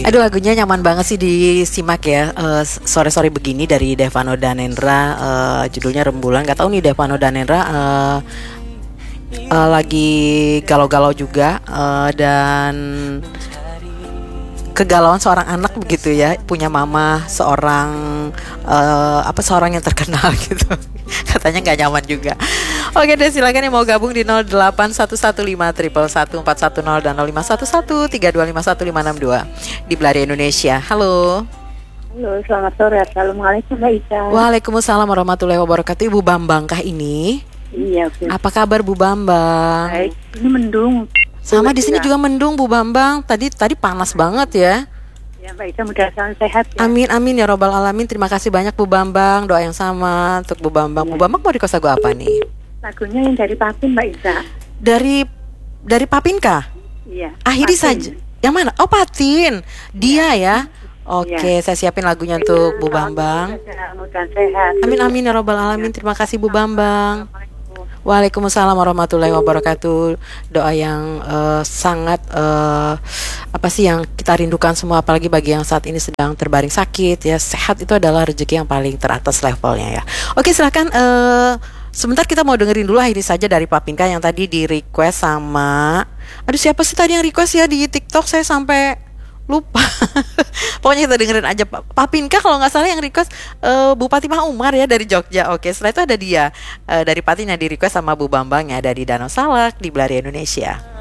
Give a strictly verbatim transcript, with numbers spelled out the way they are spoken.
Aduh lagunya nyaman banget sih disimak ya. Eh, sore-sore begini dari Devano Danendra, eh, judulnya Rembulan. Gak tahu nih Devano Danendra eh, eh, lagi galau-galau juga, eh, dan kegalauan seorang anak begitu ya, punya mama seorang eh, apa seorang yang terkenal gitu. Katanya nggak nyaman juga. Oke deh, silakan yang mau gabung di nol delapan satu satu lima satu satu empat satu nol dan nol lima satu satu tiga dua lima satu lima enam dua di Belari Indonesia. Halo. Halo, selamat sore. Assalamualaikum Mbak Isa. Waalaikumsalam warahmatullahi wabarakatuh. Ibu Bambang kah ini? Iya, Bu. Apa kabar Bu Bambang? Baik, ini mendung. Sama di sini Ya. juga mendung Bu Bambang. Tadi tadi panas banget ya. Ya Mbak Isa, mudah-mudahan sehat ya. Amin amin ya robbal alamin. Terima kasih banyak Bu Bambang. Doa yang sama untuk Bu Bambang. Bu Ya. Bambang mau request lagu apa nih? Lagunya yang dari Papin Mbak Isa. Dari dari Papin kah? Iya. Akhiri Papin. saja. Yang mana? Oh Patin. Dia ya. Oke, saya siapin lagunya untuk Bu Bambang. Mudah-mudahan sehat. Amin amin ya robbal alamin. Terima kasih Bu Bambang. Assalamualaikum. Waalaikumsalam warahmatullahi wabarakatuh. Doa yang uh, sangat uh, apa sih yang kita rindukan semua, apalagi bagi yang saat ini sedang terbaring sakit ya. Sehat itu adalah rezeki yang paling teratas levelnya ya. Oke, silakan uh, sebentar kita mau dengerin dulu akhirnya saja dari Papinka yang tadi di request sama, aduh siapa sih tadi yang request ya di TikTok, saya sampai lupa. Pokoknya kita dengerin aja Papinka kalau nggak salah yang request uh, Bupati Pak Umar ya dari Jogja. Oke, setelah itu ada dia uh, dari Patin yang di request sama Bu Bambang ya dari Danau Salak di Belari Indonesia.